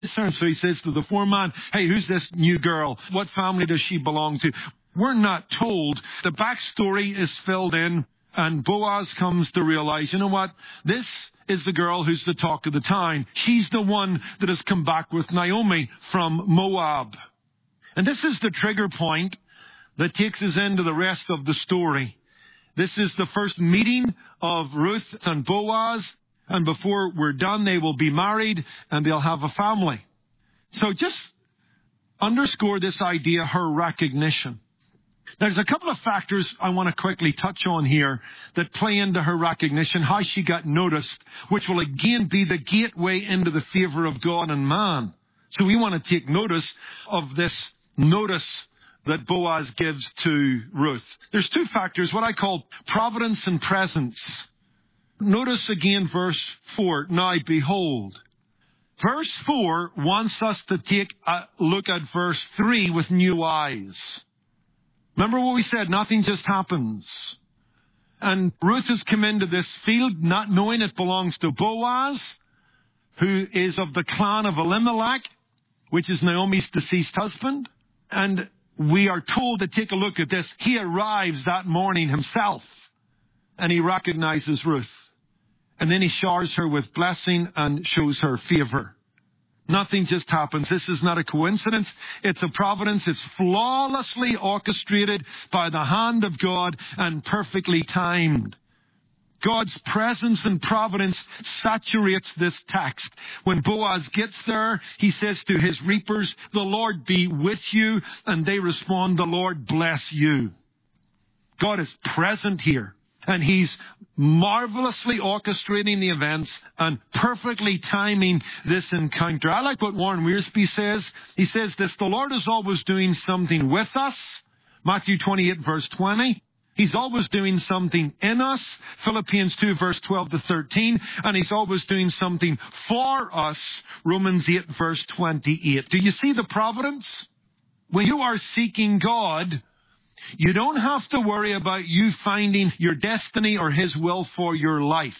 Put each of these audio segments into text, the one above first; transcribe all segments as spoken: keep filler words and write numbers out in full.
So he says to the foreman, hey, who's this new girl? What family does she belong to? We're not told. The backstory is filled in, and Boaz comes to realize, you know what? This is the girl who's the talk of the town. She's the one that has come back with Naomi from Moab. And this is the trigger point that takes us into the rest of the story. This is the first meeting of Ruth and Boaz. And before we're done, they will be married and they'll have a family. So just underscore this idea, her recognition. There's a couple of factors I want to quickly touch on here that play into her recognition, how she got noticed, which will again be the gateway into the favor of God and man. So we want to take notice of this notice that Boaz gives to Ruth. There's two factors, what I call providence and presence. Notice again verse four. Now behold. Verse four wants us to take a look at verse three with new eyes. Remember what we said, nothing just happens. And Ruth has come into this field not knowing it belongs to Boaz, who is of the clan of Elimelech, which is Naomi's deceased husband. And we are told to take a look at this. He arrives that morning himself, and he recognizes Ruth. And then he showers her with blessing and shows her favor. Nothing just happens. This is not a coincidence. It's a providence. It's flawlessly orchestrated by the hand of God and perfectly timed. God's presence and providence saturates this text. When Boaz gets there, he says to his reapers, the Lord be with you. And they respond, the Lord bless you. God is present here. And he's marvelously orchestrating the events and perfectly timing this encounter. I like what Warren Wiersbe says. He says this, the Lord is always doing something with us. Matthew twenty-eight, verse twenty. He's always doing something in us. Philippians two, verse twelve to thirteen. And he's always doing something for us. Romans eight, verse twenty-eight. Do you see the providence? When you are seeking God, you don't have to worry about you finding your destiny or his will for your life.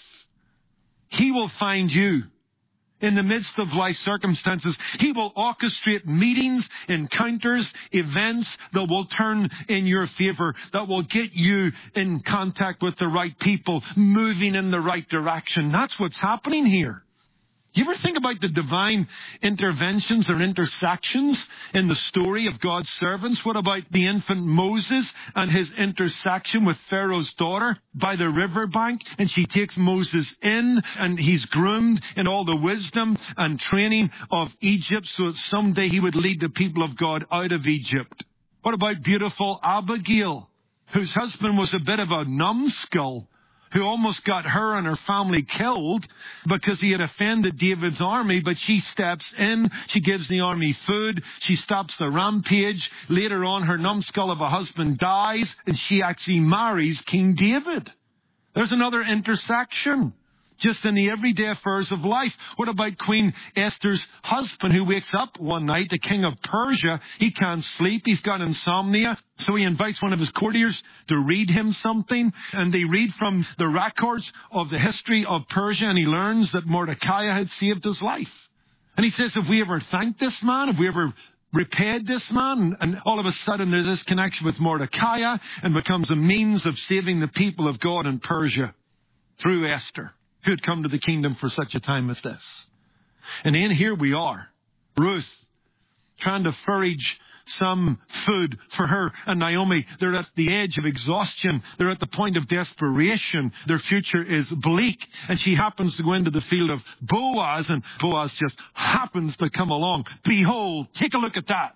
He will find you in the midst of life circumstances. He will orchestrate meetings, encounters, events that will turn in your favor, that will get you in contact with the right people, moving in the right direction. That's what's happening here. You ever think about the divine interventions or intersections in the story of God's servants? What about the infant Moses and his intersection with Pharaoh's daughter by the riverbank? And she takes Moses in, and he's groomed in all the wisdom and training of Egypt so that someday he would lead the people of God out of Egypt. What about beautiful Abigail, whose husband was a bit of a numbskull, who almost got her and her family killed because he had offended David's army, but she steps in, she gives the army food, she stops the rampage. Later on, her numbskull of a husband dies, and she actually marries King David. There's another intersection, just in the everyday affairs of life. What about Queen Esther's husband, who wakes up one night, the king of Persia? He can't sleep, he's got insomnia. So he invites one of his courtiers to read him something, and they read from the records of the history of Persia, and he learns that Mordecai had saved his life. And he says, have we ever thanked this man? Have we ever repaid this man? And all of a sudden there's this connection with Mordecai, and becomes a means of saving the people of God in Persia through Esther, who had come to the kingdom for such a time as this. And then here we are, Ruth, trying to forage some food for her and Naomi. They're at the edge of exhaustion. They're at the point of desperation. Their future is bleak. And she happens to go into the field of Boaz, and Boaz just happens to come along. Behold, take a look at that.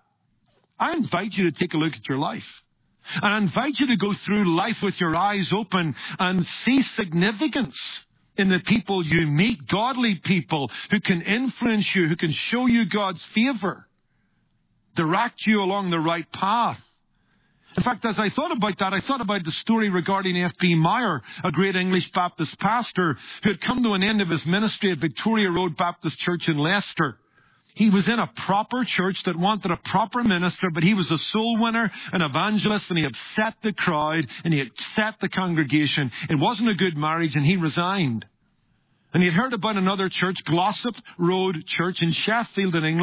I invite you to take a look at your life. And I invite you to go through life with your eyes open and see significance in the people you meet, godly people who can influence you, who can show you God's favor, direct you along the right path. In fact, as I thought about that, I thought about the story regarding F B Meyer, a great English Baptist pastor who had come to an end of his ministry at Victoria Road Baptist Church in Leicester. He was in a proper church that wanted a proper minister, but he was a soul winner, an evangelist, and he upset the crowd, and he upset the congregation. It wasn't a good marriage, and he resigned. And he had heard about another church, Glossop Road Church in Sheffield in England.